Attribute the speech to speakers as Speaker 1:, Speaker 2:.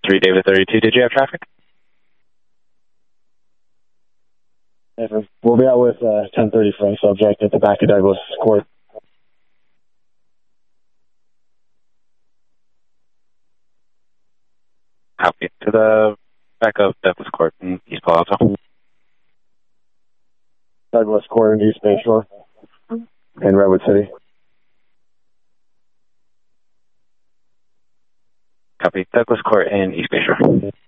Speaker 1: 3 David 32, did you have traffic?
Speaker 2: We'll be out with 1030 for a subject at the back of Douglas Court.
Speaker 1: Copy. To the back of Douglas Court in East Palo Alto.
Speaker 2: Douglas Court in East Bayshore in Redwood City.
Speaker 1: Copy. Douglas Court in East Bayshore.